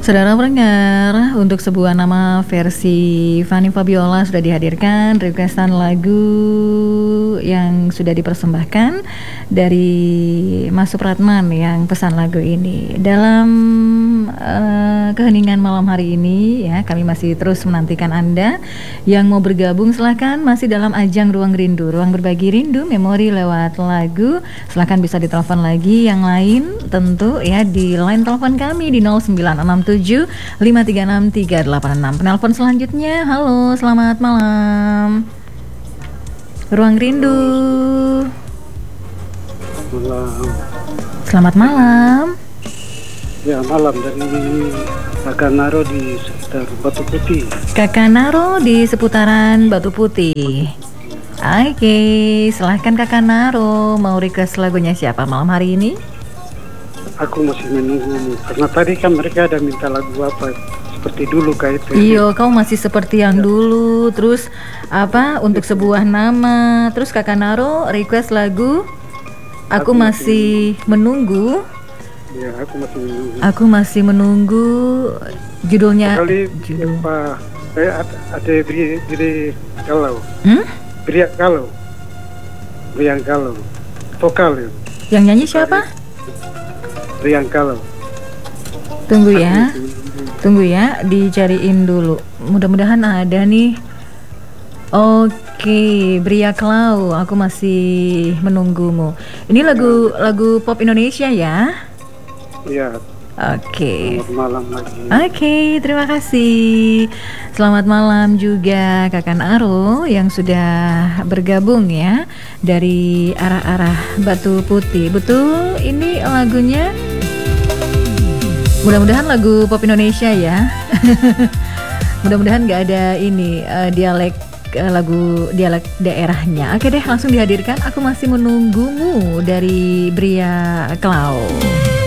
Saudara pendengar, untuk sebuah nama versi Fanny Fabiola sudah dihadirkan, requestan lagu yang sudah dipersembahkan dari Mas Supratman yang pesan lagu ini. Dalam keheningan malam hari ini ya, kami masih terus menantikan Anda yang mau bergabung. Silahkan, masih dalam ajang Ruang Rindu, ruang berbagi rindu, memori lewat lagu. Silahkan bisa ditelepon lagi yang lain tentu ya di line telepon kami di 0967 536 386. Penelpon selanjutnya. Halo, selamat malam. Ruang Rindu. Malam. Selamat malam. Ya, malam dari Kakak Naro di sekitar Batu Putih. Kakak Naro di seputaran Batu Putih. Oke, silahkan Kakak Naro. Mau request lagunya siapa malam hari ini? Aku masih menunggu karena tadi kan mereka ada minta lagu apa seperti dulu kayak itu. Iya, kau masih seperti yang dulu. Terus apa untuk sebuah nama? Terus Kakak Naro request lagu Aku masih menunggu. Ya, aku masih menunggu. Aku masih menunggu. Judulnya Kali judul. apa? Ada beri kalau. Beriak kalau. Vokal ya. Yang nyanyi siapa? Beriak kalau. Tunggu ya, dicariin dulu. Mudah-mudahan ada nih. Oke, Bria Klau, aku masih menunggumu. Ini lagu pop Indonesia ya? Iya. Oke. Selamat malam lagi. Oke, terima kasih. Selamat malam juga Kakak Aro yang sudah bergabung ya dari arah-arah Batu Putih. Betul, ini lagunya. Mudah-mudahan lagu pop Indonesia ya. Mudah-mudahan gak ada ini dialek daerahnya. Oke deh, langsung dihadirkan. Aku masih menunggumu dari Bria Klau.